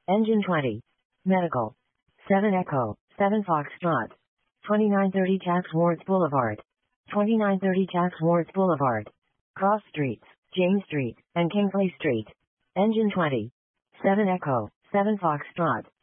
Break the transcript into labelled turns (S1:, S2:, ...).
S1: Engine 20. Medical. 7 Echo, 7 Foxtrot. 2930 Chatsworth Boulevard. 2930 Chatsworth Boulevard. Cross Streets, James Street, and Kingsley Street. Engine 20. 7 Echo, 7 Foxtrot.